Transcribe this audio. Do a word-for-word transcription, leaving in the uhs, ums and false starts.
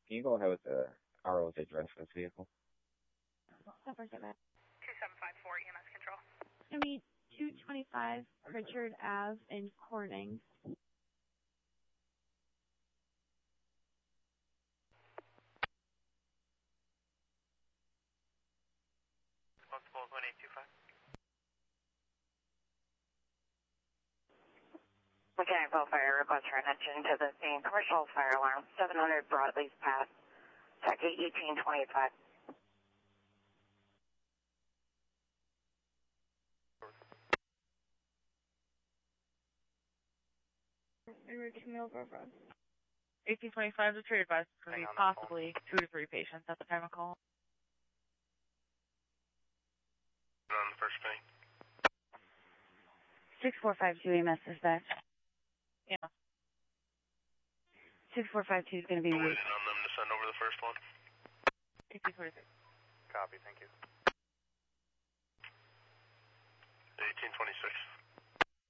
Can you go ahead with the R O's address for this vehicle? two seven five four E M S Control. It's going to be two twenty-five Pritchard Ave in Corning. Responsible one eight two five. Mechanical fire request for attention to the scene. Commercial fire alarm, seven hundred Broadleaf Path, Taxi eighteen twenty-five. eighteen twenty-five, the trade advice is going to be possibly two to three patients at the time of call. On the first penny. six four five two E M S dispatch. Yeah. six four five two is going to be I'm weak. waiting on them to send over the first one. eighteen twenty-six. Copy, thank you. eighteen twenty-six.